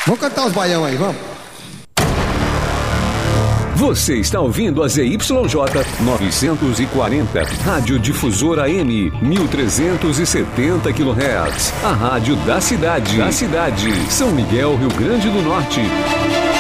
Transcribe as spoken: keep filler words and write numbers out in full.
Vamos cantar os baião aí, vamos. Você está ouvindo a Z Y J novecentos e quarenta, Rádio Difusora M, mil trezentos e setenta quilohertz. A rádio da cidade, da cidade, São Miguel, Rio Grande do Norte.